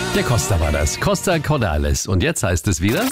Der Costa war das. Costa Cordalis. Und jetzt heißt es wieder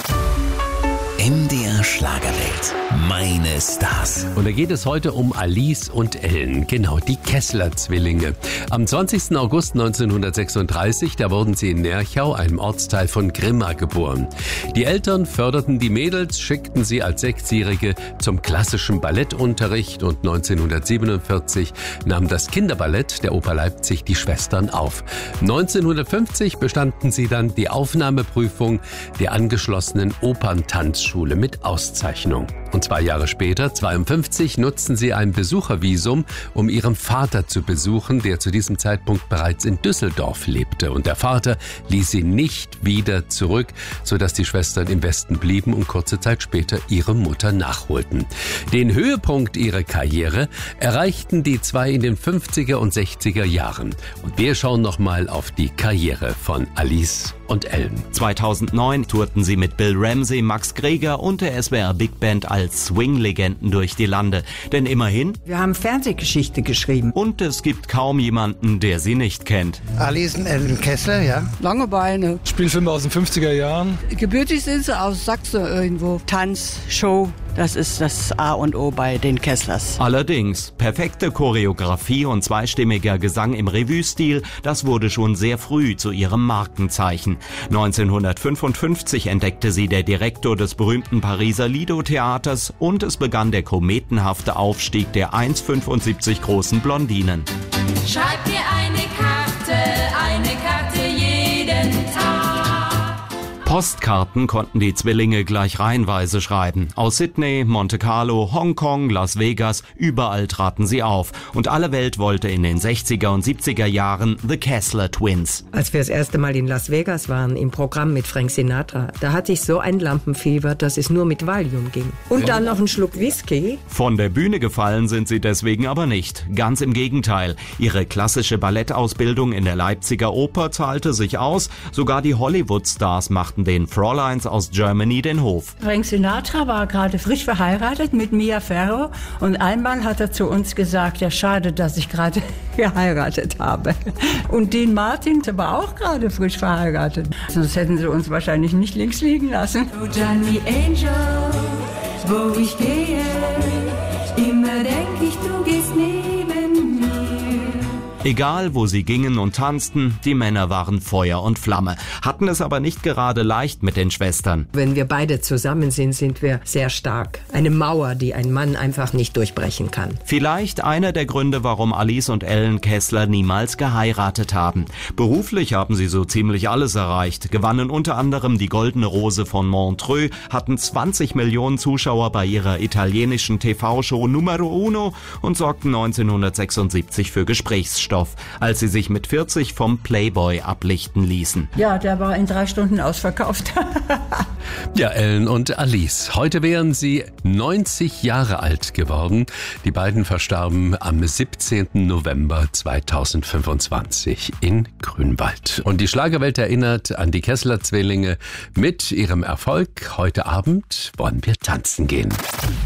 MDR Schlagerwelt. Meine Stars. Und da geht es heute um Alice und Ellen, genau, die Kessler-Zwillinge. Am 20. August 1936, da wurden sie in Nerchau, einem Ortsteil von Grimma, geboren. Die Eltern förderten die Mädels, schickten sie als Sechsjährige zum klassischen Ballettunterricht und 1947 nahm das Kinderballett der Oper Leipzig die Schwestern auf. 1950 bestanden sie dann die Aufnahmeprüfung der angeschlossenen Operntanzschule mit Auszeichnung. Und 2 Jahre später, 1952, nutzten sie ein Besuchervisum, um ihren Vater zu besuchen, der zu diesem Zeitpunkt bereits in Düsseldorf lebte. Und der Vater ließ sie nicht wieder zurück, sodass die Schwestern im Westen blieben und kurze Zeit später ihre Mutter nachholten. Den Höhepunkt ihrer Karriere erreichten die zwei in den 50er und 60er Jahren. Und wir schauen nochmal auf die Karriere von Alice und Ellen. 2009 tourten sie mit Bill Ramsey, Max Greger und der SWR Big Band als Swing-Legenden durch die Lande. Denn immerhin, wir haben Fernsehgeschichte geschrieben. Und es gibt kaum jemanden, der sie nicht kennt. Alice und Ellen Kessler, ja. Lange Beine. Spielfilme aus den 50er Jahren. Gebürtig sind sie aus Sachsen irgendwo. Tanz, Show. Das ist das A und O bei den Kesslers. Allerdings, perfekte Choreografie und zweistimmiger Gesang im Revue-Stil, das wurde schon sehr früh zu ihrem Markenzeichen. 1955 entdeckte sie der Direktor des berühmten Pariser Lido-Theaters und es begann der kometenhafte Aufstieg der 1,75 großen Blondinen. Schreib dir eine Karte jeden Tag. Postkarten konnten die Zwillinge gleich reihenweise schreiben. Aus Sydney, Monte Carlo, Hongkong, Las Vegas, überall traten sie auf. Und alle Welt wollte in den 60er und 70er Jahren The Kessler Twins. Als wir das erste Mal in Las Vegas waren, im Programm mit Frank Sinatra, da hatte ich so ein Lampenfieber, dass es nur mit Valium ging. Und dann noch einen Schluck Whisky. Von der Bühne gefallen sind sie deswegen aber nicht. Ganz im Gegenteil. Ihre klassische Ballettausbildung in der Leipziger Oper zahlte sich aus. Sogar die Hollywood-Stars machten den Fräuleins aus Germany den Hof. Frank Sinatra war gerade frisch verheiratet mit Mia Farrow und einmal hat er zu uns gesagt, ja schade, dass ich gerade geheiratet habe. Und Dean Martin war auch gerade frisch verheiratet. Sonst hätten sie uns wahrscheinlich nicht links liegen lassen. Oh Johnny Angel, wo ich gehe, immer denk ich, du gehst neben mir. Egal, wo sie gingen und tanzten, die Männer waren Feuer und Flamme, hatten es aber nicht gerade leicht mit den Schwestern. Wenn wir beide zusammen sind, sind wir sehr stark. Eine Mauer, die ein Mann einfach nicht durchbrechen kann. Vielleicht einer der Gründe, warum Alice und Ellen Kessler niemals geheiratet haben. Beruflich haben sie so ziemlich alles erreicht, gewannen unter anderem die Goldene Rose von Montreux, hatten 20 Millionen Zuschauer bei ihrer italienischen TV-Show Numero Uno und sorgten 1976 für Gesprächsstoff, als sie sich mit 40 vom Playboy ablichten ließen. Ja, der war in 3 Stunden ausverkauft. Ja, Ellen und Alice. Heute wären sie 90 Jahre alt geworden. Die beiden verstarben am 17. November 2025 in Grünwald. Und die Schlagerwelt erinnert an die Kessler-Zwillinge mit ihrem Erfolg. Heute Abend wollen wir tanzen gehen.